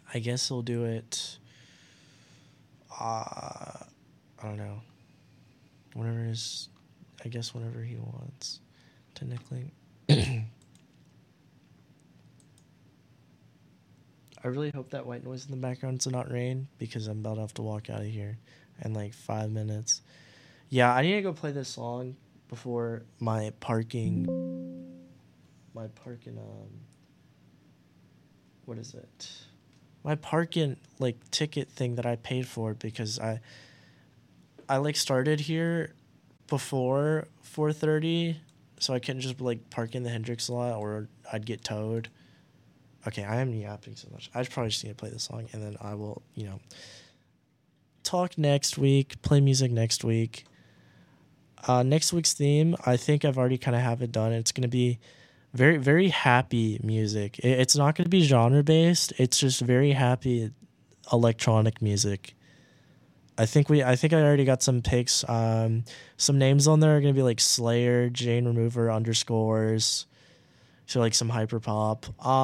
I guess he'll do it. I don't know. Whenever his, I guess whenever he wants. Technically. I really hope that white noise in the background is not rain because I'm about to have to walk out of here in like 5 minutes. Yeah, I need to go play this song before my parking what is it? My parking like ticket thing that I paid for because I like started here before 4:30, so I couldn't just like park in the Hendrix lot or I'd get towed. Okay, I am yapping so much. I probably just need to play the song and then I will, talk next week, play music next week. Next week's theme, I think I've already kind of have it done. It's going to be very, very happy music. It's not going to be genre based. It's just very happy electronic music. I think I already got some picks. Some names on there are going to be like Slayer, Jane Remover, Underscores. So like some hyper pop.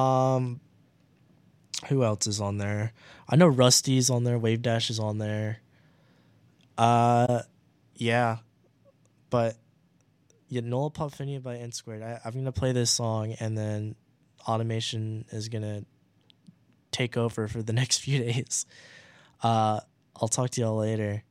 Who else is on there? I know Rusty's on there. Wave Dash is on there. Yeah, but yeah, Nola Popfinia by N Squared. I'm gonna play this song and then automation is gonna take over for the next few days. I'll talk to y'all later.